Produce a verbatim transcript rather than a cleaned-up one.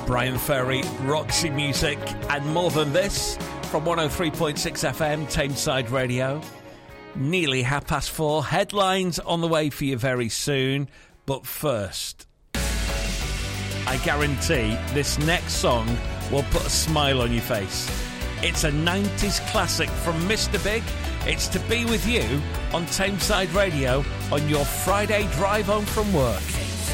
Brian Ferry, Roxy Music, and more than this from one oh three point six F M, Tameside Radio. Nearly half past four. Headlines on the way for you very soon. But first, I guarantee this next song will put a smile on your face. It's a nineties classic from Mister Big. It's To Be With You on Tameside Radio on your Friday drive home from work.